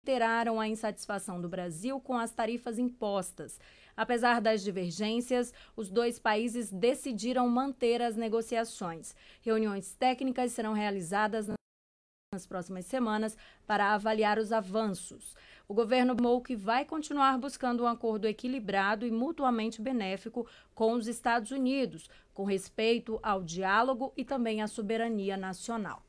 reiteraram a insatisfação do Brasil com as tarifas impostas. Apesar das divergências, os dois países decidiram manter as negociações. Reuniões técnicas serão realizadas nas próximas semanas para avaliar os avanços. O governo afirmou que vai continuar buscando um acordo equilibrado e mutuamente benéfico com os Estados Unidos, com respeito ao diálogo e também à soberania nacional.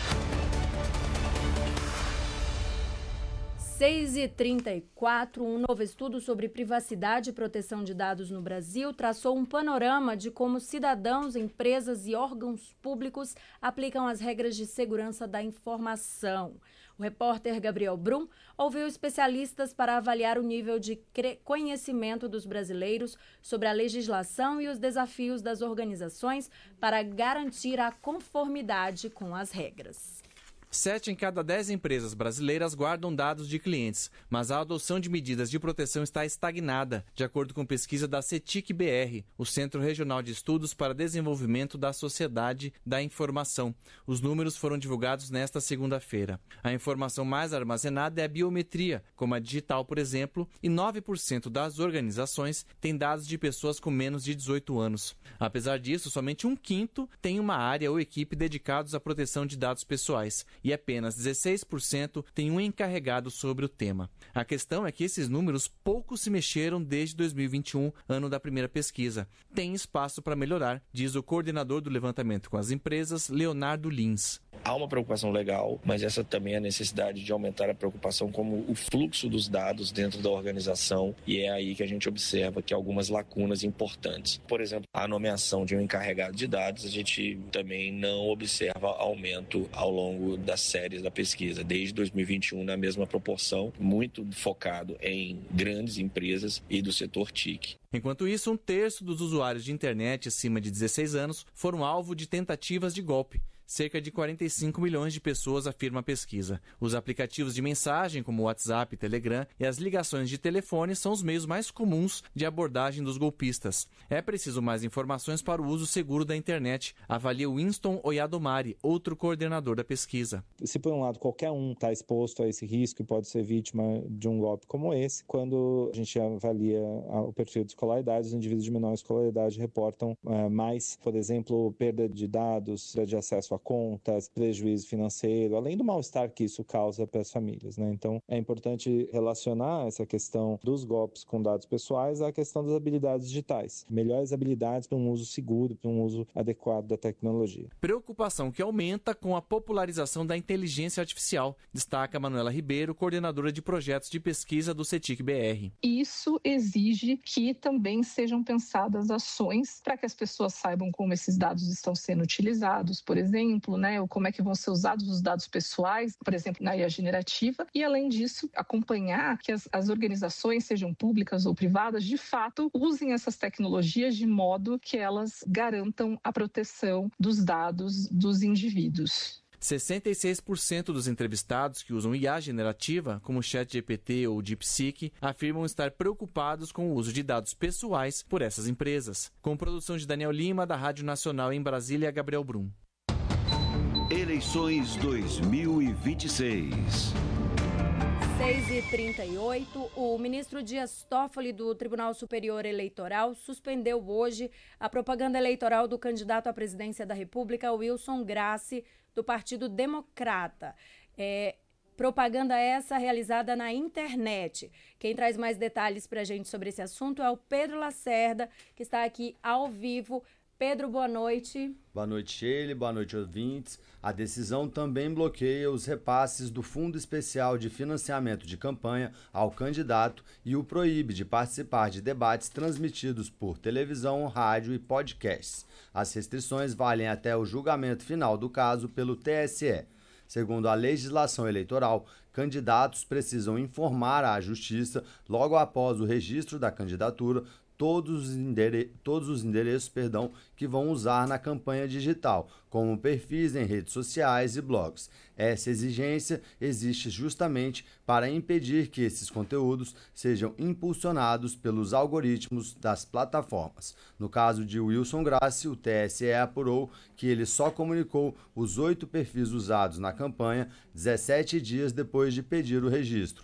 6h34, um novo estudo sobre privacidade e proteção de dados no Brasil traçou um panorama de como cidadãos, empresas e órgãos públicos aplicam as regras de segurança da informação. O repórter Gabriel Brum ouviu especialistas para avaliar o nível de conhecimento dos brasileiros sobre a legislação e os desafios das organizações para garantir a conformidade com as regras. 7 em cada 10 empresas brasileiras guardam dados de clientes, mas a adoção de medidas de proteção está estagnada, de acordo com pesquisa da CETIC-BR, o Centro Regional de Estudos para Desenvolvimento da Sociedade da Informação. Os números foram divulgados nesta segunda-feira. A informação mais armazenada é a biometria, como a digital, por exemplo, e 9% das organizações têm dados de pessoas com menos de 18 anos. Apesar disso, somente 1/5 tem uma área ou equipe dedicados à proteção de dados pessoais, e apenas 16% tem um encarregado sobre o tema. A questão é que esses números pouco se mexeram desde 2021, ano da primeira pesquisa. Tem espaço para melhorar, diz o coordenador do levantamento com as empresas, Leonardo Lins. Há uma preocupação legal, mas essa também é a necessidade de aumentar a preocupação como o fluxo dos dados dentro da organização, e é aí que a gente observa que há algumas lacunas importantes. Por exemplo, a nomeação de um encarregado de dados, a gente também não observa aumento ao longo das séries da pesquisa, desde 2021 na mesma proporção, muito focado em grandes empresas e do setor TIC. Enquanto isso, 1/3 dos usuários de internet acima de 16 anos foram alvo de tentativas de golpe. Cerca de 45 milhões de pessoas, afirma a pesquisa. Os aplicativos de mensagem, como o WhatsApp e Telegram, e as ligações de telefone são os meios mais comuns de abordagem dos golpistas. É preciso mais informações para o uso seguro da internet, avalia Winston Oyadomari, outro coordenador da pesquisa. Se por um lado qualquer um está exposto a esse risco e pode ser vítima de um golpe como esse, quando a gente avalia o perfil de escolaridade, os indivíduos de menor escolaridade reportam mais, por exemplo, perda de dados, de acesso a contas, prejuízo financeiro, além do mal-estar que isso causa para as famílias, né? Então, é importante relacionar essa questão dos golpes com dados pessoais à questão das habilidades digitais. Melhores habilidades para um uso seguro, para um uso adequado da tecnologia. Preocupação que aumenta com a popularização da inteligência artificial, destaca Manuela Ribeiro, coordenadora de projetos de pesquisa do CETIC-BR. Isso exige que também sejam pensadas ações para que as pessoas saibam como esses dados estão sendo utilizados, por exemplo, ou como é que vão ser usados os dados pessoais, por exemplo, na IA generativa, e além disso, acompanhar que as organizações, sejam públicas ou privadas, de fato, usem essas tecnologias de modo que elas garantam a proteção dos dados dos indivíduos. 66% dos entrevistados que usam IA generativa, como o ChatGPT ou o DeepSeek, afirmam estar preocupados com o uso de dados pessoais por essas empresas. Com produção de Daniel Lima, da Rádio Nacional em Brasília, Gabriel Brum. Eleições 2026. 6h38, o ministro Dias Toffoli do Tribunal Superior Eleitoral suspendeu hoje a propaganda eleitoral do candidato à presidência da República, Wilson Grassi, do Partido Democrata. Propaganda essa realizada na internet. Quem traz mais detalhes para a gente sobre esse assunto é o Pedro Lacerda, que está aqui ao vivo. Pedro, boa noite. Boa noite, Sheila. Boa noite, ouvintes. A decisão também bloqueia os repasses do Fundo Especial de Financiamento de Campanha ao candidato e o proíbe de participar de debates transmitidos por televisão, rádio e podcasts. As restrições valem até o julgamento final do caso pelo TSE. Segundo a legislação eleitoral, candidatos precisam informar à Justiça, logo após o registro da candidatura, todos os endereços que vão usar na campanha digital, como perfis em redes sociais e blogs. Essa exigência existe justamente para impedir que esses conteúdos sejam impulsionados pelos algoritmos das plataformas. No caso de Wilson Grassi, o TSE apurou que ele só comunicou os 8 perfis usados na campanha 17 dias depois de pedir o registro.